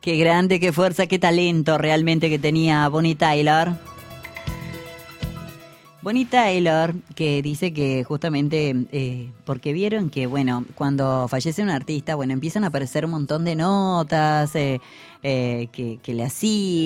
Qué grande, qué fuerza, qué talento realmente que tenía Bonnie Tyler. Bonnie Tyler, que dice que justamente porque vieron que, bueno, cuando fallece un artista, bueno, empiezan a aparecer un montón de notas que le hacían.